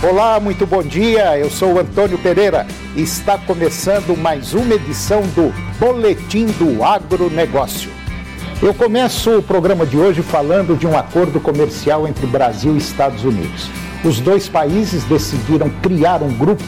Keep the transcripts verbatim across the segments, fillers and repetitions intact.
Olá, muito bom dia, eu sou o Antônio Pereira e está começando mais uma edição do Boletim do Agronegócio. Eu começo o programa de hoje falando de um acordo comercial entre Brasil e Estados Unidos. Os dois países decidiram criar um grupo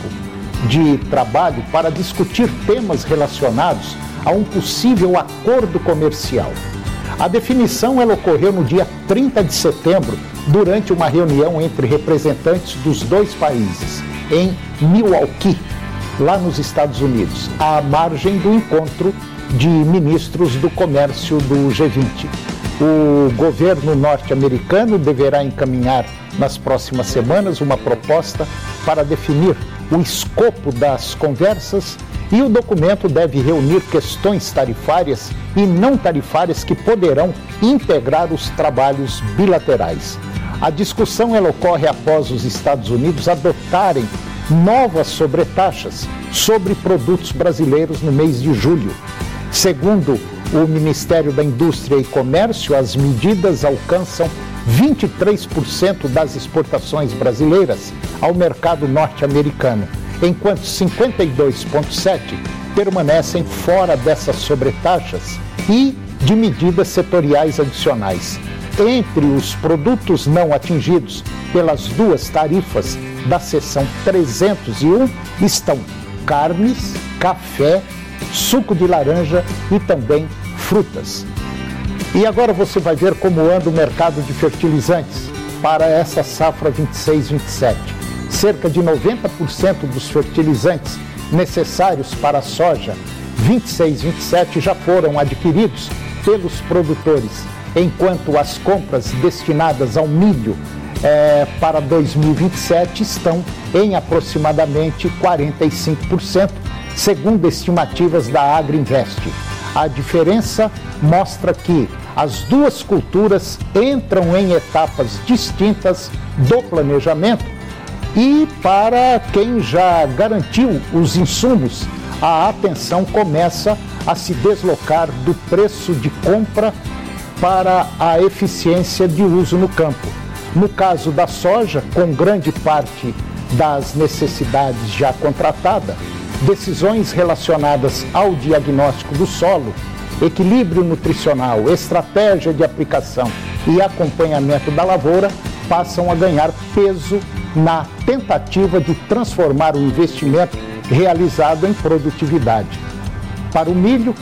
de trabalho para discutir temas relacionados a um possível acordo comercial. A definição ela ocorreu no dia trinta de setembro, durante uma reunião entre representantes dos dois países, em Milwaukee, lá nos Estados Unidos, à margem do encontro de ministros do comércio do G vinte. O governo norte-americano deverá encaminhar nas próximas semanas uma proposta para definir o escopo das conversas e o documento deve reunir questões tarifárias e não tarifárias que poderão integrar os trabalhos bilaterais. A discussão ela ocorre após os Estados Unidos adotarem novas sobretaxas sobre produtos brasileiros no mês de julho. Segundo o Ministério da Indústria e Comércio, as medidas alcançam vinte e três por cento das exportações brasileiras ao mercado norte-americano, enquanto cinquenta e dois vírgula sete por cento permanecem fora dessas sobretaxas e de medidas setoriais adicionais. Entre os produtos não atingidos pelas duas tarifas da seção trezentos e um estão carnes, café, suco de laranja e também frutas. E agora você vai ver como anda o mercado de fertilizantes para essa safra vinte e seis vinte e sete. Cerca de noventa por cento dos fertilizantes necessários para a soja vinte e seis vinte e sete já foram adquiridos pelos produtores, enquanto as compras destinadas ao milho eh, para dois mil e vinte e sete estão em aproximadamente quarenta e cinco por cento, segundo estimativas da Agrinvest. A diferença mostra que as duas culturas entram em etapas distintas do planejamento e para quem já garantiu os insumos, a atenção começa a se deslocar do preço de compra para a eficiência de uso no campo. No caso da soja, com grande parte das necessidades já contratada, decisões relacionadas ao diagnóstico do solo, equilíbrio nutricional, estratégia de aplicação e acompanhamento da lavoura passam a ganhar peso na tentativa de transformar o investimento realizado em produtividade. Para o milho,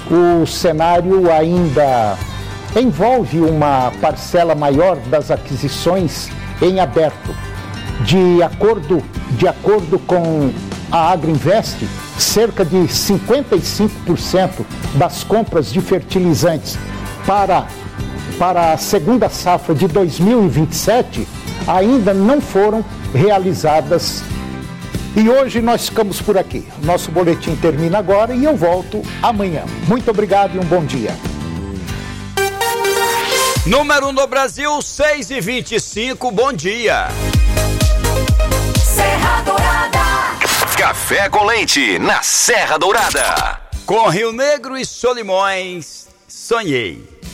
o cenário ainda envolve uma parcela maior das aquisições em aberto. De acordo, de acordo com a Agrinvest, cerca de cinquenta e cinco por cento das compras de fertilizantes para, para a segunda safra de dois mil e vinte e sete ainda não foram realizadas. E hoje nós ficamos por aqui. Nosso boletim termina agora e eu volto amanhã. Muito obrigado e um bom dia. Número um no Brasil, seis e vinte e cinco, bom dia. Serra Dourada. Café com leite na Serra Dourada. Com Rio Negro e Solimões, sonhei.